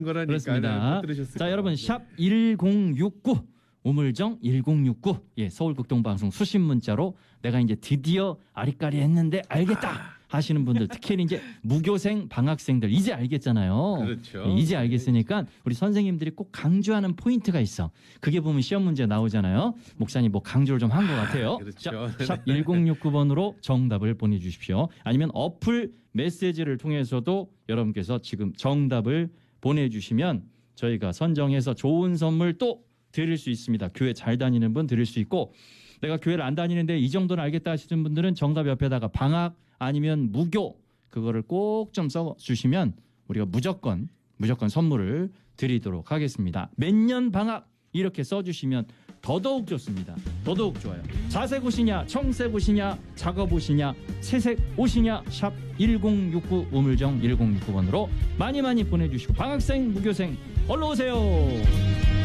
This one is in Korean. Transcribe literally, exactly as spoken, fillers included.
거라니까. 그렇습니다. 못 들으셨을 자, 것 여러분 같아요. 샵 일공육구 우물정 일공육구 예, 서울극동방송 수신 문자로 내가 이제 드디어 아리까리했는데 알겠다 하시는 분들 특히 이제 무교생 방학생들 이제 알겠잖아요. 그렇죠. 예, 이제 알겠으니까 우리 선생님들이 꼭 강조하는 포인트가 있어. 그게 보면 시험 문제 나오잖아요. 목사님 뭐 강조를 좀 한 것 같아요. 그렇죠. 자, 샵 일공육구 번으로 정답을 보내주십시오. 아니면 어플 메시지를 통해서도 여러분께서 지금 정답을 보내주시면 저희가 선정해서 좋은 선물 또 드릴 수 있습니다. 교회 잘 다니는 분 드릴 수 있고 내가 교회를 안 다니는데 이 정도는 알겠다 하시는 분들은 정답 옆에다가 방학 아니면 무교 그거를 꼭 좀 써주시면 우리가 무조건 무조건 선물을 드리도록 하겠습니다. 몇 년 방학 이렇게 써주시면 더더욱 좋습니다. 더더욱 좋아요. 자색 옷이냐 청색 옷이냐 작업 옷이냐 새색 옷이냐 샵 일공육구 우물정 일공육구 번으로 많이 많이 보내주시고 방학생 무교생 얼른 오세요.